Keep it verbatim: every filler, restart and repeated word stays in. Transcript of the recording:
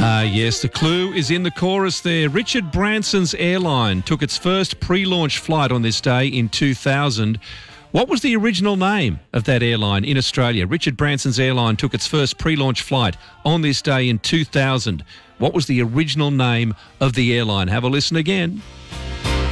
Ah, yes, the clue is in the chorus there. Richard Branson's airline took its first pre-launch flight on this day in two thousand. What was the original name of that airline in Australia? Richard Branson's airline took its first pre-launch flight on this day in two thousand. What was the original name of the airline? Have a listen again.